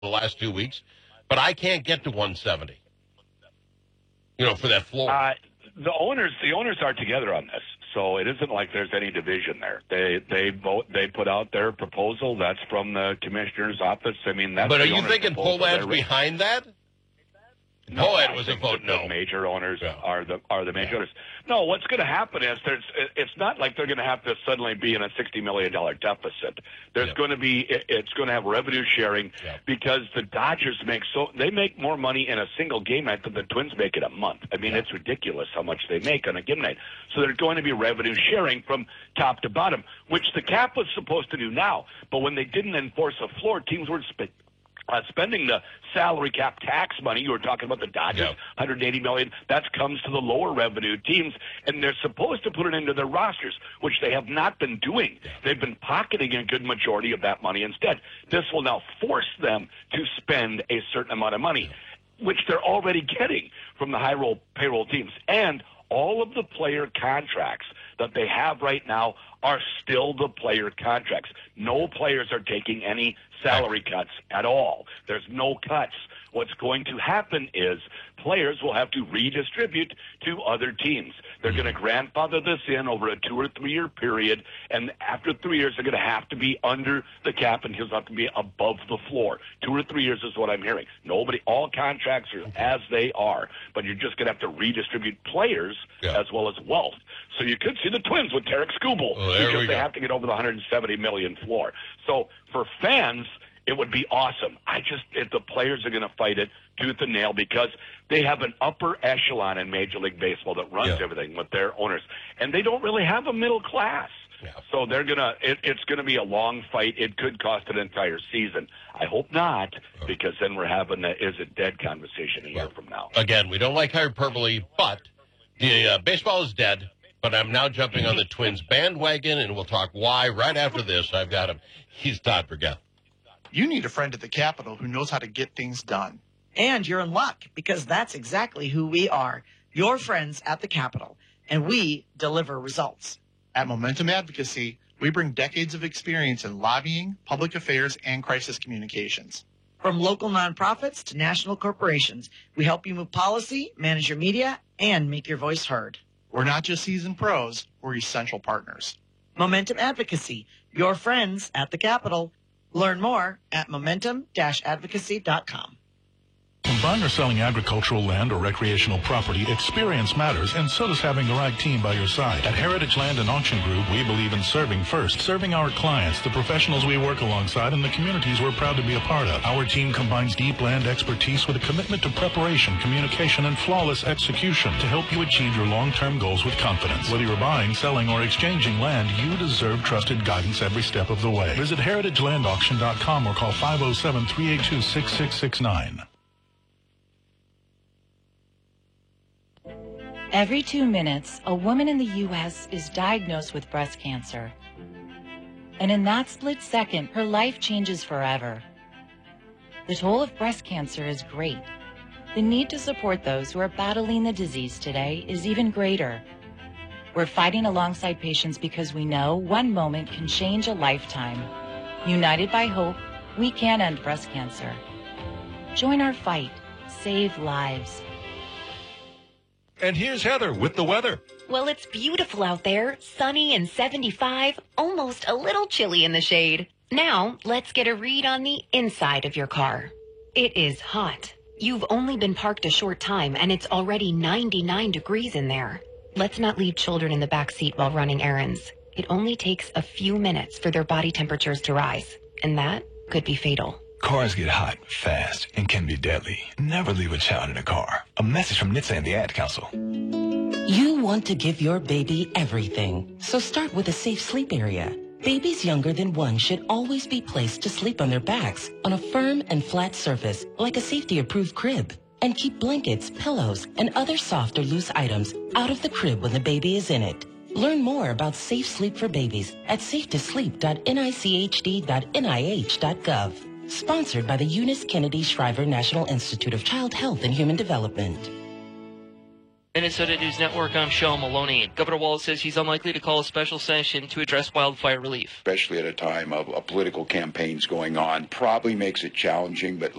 the last 2 weeks, but I can't get to 170. For that floor. The owners are together on this, so it isn't like there's any division there. They vote. They put out their proposal. That's from the commissioner's office. I mean, that's. But are you thinking Polad's behind that? No, Polad was a vote no. The major owners are the major owners. No, what's going to happen is it's not like they're going to have to suddenly be in a $60 million deficit. There's going to be it's going to have revenue sharing because the Dodgers make more money in a single game night than the Twins make in a month. I mean, it's ridiculous how much they make on a game night. So they're going to be revenue sharing from top to bottom, which the cap was supposed to do now. But when they didn't enforce a floor, teams were spending the salary cap tax money. You were talking about the Dodgers, $180 million. That comes to the lower revenue teams, and they're supposed to put it into their rosters, which they have not been doing. They've been pocketing a good majority of that money instead. This will now force them to spend a certain amount of money, which they're already getting from the high payroll teams. And all of the player contracts that they have right now are still the player contracts. No players are taking any salary cuts at all. There's no cuts. What's going to happen is players will have to redistribute to other teams. They're going to grandfather this in over a 2 or 3 year period, and after 3 years, they're going to have to be under the cap, and he'll have to be above the floor. 2 or 3 years is what I'm hearing. All contracts are as they are, but you're just going to have to redistribute players as well as wealth. So you could see the Twins with Tarek Skubal because they have to get over the $170 million floor. So for fans, it would be awesome. If the players are going to fight it tooth and nail because they have an upper echelon in Major League Baseball that runs everything with their owners, and they don't really have a middle class. So it's gonna be a long fight. It could cost an entire season. I hope not, because then we're having the is it dead conversation a year from now. Again, we don't like hyperbole, but the baseball is dead. But I'm now jumping on the Twins bandwagon, and we'll talk why right after this. I've got him. He's Todd Burgett. You need a friend at the Capitol who knows how to get things done. And you're in luck, because that's exactly who we are, your friends at the Capitol, and we deliver results. At Momentum Advocacy, we bring decades of experience in lobbying, public affairs, and crisis communications. From local nonprofits to national corporations, we help you move policy, manage your media, and make your voice heard. We're not just seasoned pros, we're essential partners. Momentum Advocacy, your friends at the Capitol. Learn more at momentum-advocacy.com. When buying or selling agricultural land or recreational property, experience matters, and so does having the right team by your side. At Heritage Land and Auction Group, we believe in serving first, serving our clients, the professionals we work alongside, and the communities we're proud to be a part of. Our team combines deep land expertise with a commitment to preparation, communication, and flawless execution to help you achieve your long-term goals with confidence. Whether you're buying, selling, or exchanging land, you deserve trusted guidance every step of the way. Visit heritagelandauction.com or call 507-382-6669. Every 2 minutes, a woman in the U.S. is diagnosed with breast cancer. And in that split second, her life changes forever. The toll of breast cancer is great. The need to support those who are battling the disease today is even greater. We're fighting alongside patients because we know one moment can change a lifetime. United by hope, we can end breast cancer. Join our fight. Save lives. And here's Heather with the weather. Well, it's beautiful out there, sunny and 75, almost a little chilly in the shade. Now, let's get a read on the inside of your car. It is hot. You've only been parked a short time, and it's already 99 degrees in there. Let's not leave children in the back seat while running errands. It only takes a few minutes for their body temperatures to rise, and that could be fatal. Cars get hot, fast, and can be deadly. Never leave a child in a car. A message from NHTSA and the Ad Council. You want to give your baby everything, so start with a safe sleep area. Babies younger than 1 should always be placed to sleep on their backs on a firm and flat surface like a safety-approved crib. And keep blankets, pillows, and other soft or loose items out of the crib when the baby is in it. Learn more about safe sleep for babies at safetoSleep.nichd.nih.gov. Sponsored by the Eunice Kennedy Shriver National Institute of Child Health and Human Development. Minnesota News Network, I'm Sean Maloney. Governor Walz says he's unlikely to call a special session to address wildfire relief. Especially at a time of political campaigns going on, probably makes it challenging, but